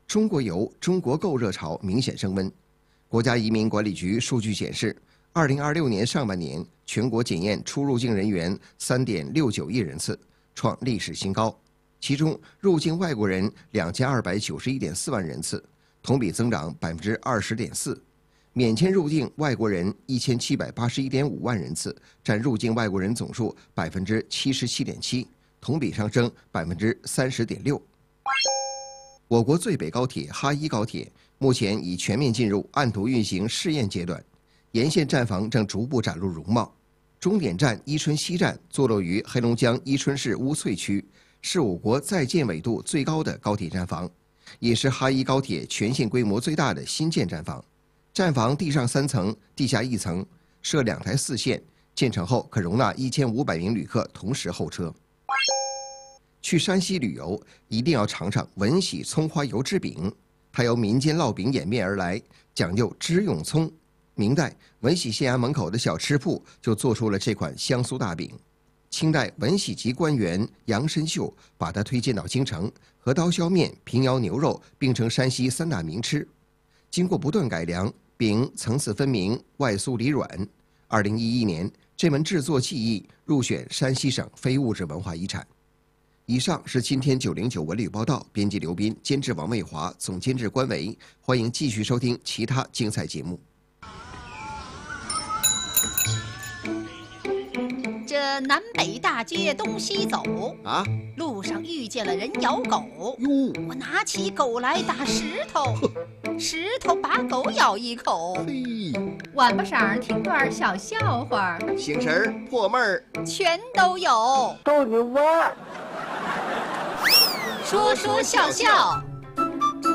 中国游、中国购热潮明显升温。国家移民管理局数据显示，2026年上半年全国检验出入境人员3.69亿人次，创历史新高。其中，入境外国人2291.4万人次，同比增长20.4%；免签入境外国人1781.5万人次，占入境外国人总数77.7%，同比上升30.6%。我国最北高铁哈伊高铁目前已全面进入按图运行试验阶段，沿线站房正逐步展露容貌。终点站伊春西站坐落于黑龙江伊春市乌翠区，是我国在建纬度最高的高铁站房，也是哈伊高铁全线规模最大的新建站房。站房地上3层，地下1层，设2台4线，建成后可容纳1500名旅客同时候车。去山西旅游一定要尝尝闻喜葱花油制饼，它由民间烙饼演变而来，讲究只用葱。明代闻喜县衙门口的小吃铺就做出了这款香酥大饼。清代闻喜籍官员杨申秀把它推荐到京城，和刀削面、平遥牛肉并称山西3大名吃。经过不断改良，饼层次分明，外酥里软。2011年，这门制作技艺入选山西省非物质文化遗产。以上是今天909文旅报道，编辑刘斌，监制王卫华，总监制关伟。欢迎继续收听其他精彩节目。 这南北大街东西走啊， 路上遇见了人咬狗哟， 我拿起狗来打石头，石头把狗咬一口。 嘿， 晚不晌听段小笑话， 醒神儿破闷儿全都有， 逗你玩儿。 说说笑笑